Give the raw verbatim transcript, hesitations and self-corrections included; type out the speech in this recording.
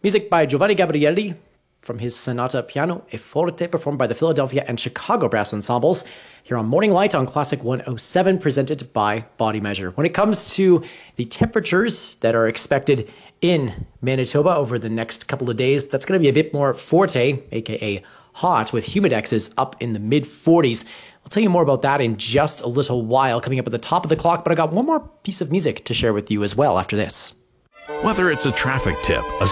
Music by Giovanni Gabrielli from his Sonata Piano e Forte, performed by the Philadelphia and Chicago Brass Ensembles, here on Morning Light on Classic one oh seven, presented by Body Measure. When it comes to the temperatures that are expected in Manitoba over the next couple of days, that's going to be a bit more forte, aka hot, with humidexes up in the mid forties. I'll tell you more about that in just a little while, coming up at the top of the clock, but I got one more piece of music to share with you as well after this. Whether it's a traffic tip, a